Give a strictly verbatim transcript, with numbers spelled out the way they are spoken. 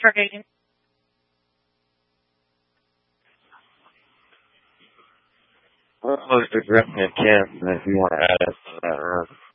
forgetting. Almost aggressive camp if you want to add us to that room.